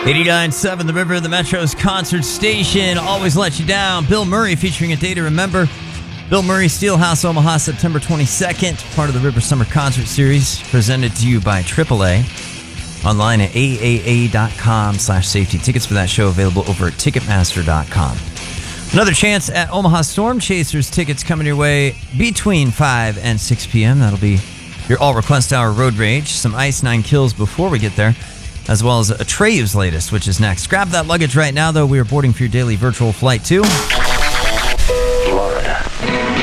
89.7 The River, the Metro's concert station. Always let you down. Bill Murray featuring A Day to Remember. Bill Murray, Steelhouse, Omaha, September 22nd. Part of the River Summer Concert Series. Presented to you by AAA. Online at aaa.com/safety. Tickets for that show available over at Ticketmaster.com. Another chance at Omaha Storm Chasers tickets coming your way between 5 and 6 p.m. That'll be your All Request Hour Road Rage. Some Ice 9 Kills before we get there, as well as Atreus' latest, which is next. Grab that luggage right now, though. We are boarding for your daily virtual flight to